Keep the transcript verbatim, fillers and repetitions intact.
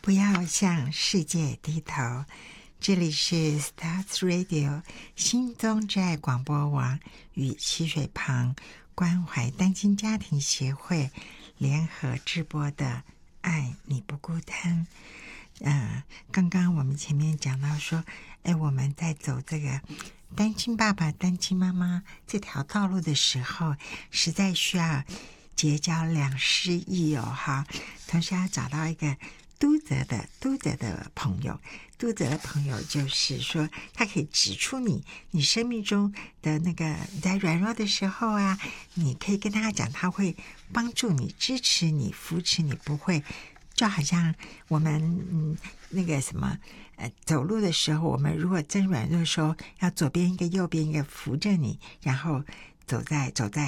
不要向世界低头。这里是 Stars Radio 心中之爱广播网与溪水旁关怀单亲家庭协会联合直播的爱你不孤单。呃，刚刚我们前面讲到说，哎，我们在走这个单亲爸爸、单亲妈妈这条道路的时候，实在需要结交良师益友哈，同时要找到一个督责的督责的朋友。督责的朋友就是说，他可以指出你你生命中的那个在软弱的时候啊，你可以跟他讲，他会帮助你、支持你、扶持你，不会就好像我们嗯那个什么呃走路的时候，我们如果真软弱的时候，要左边一个右边一个扶着你，然后走在走在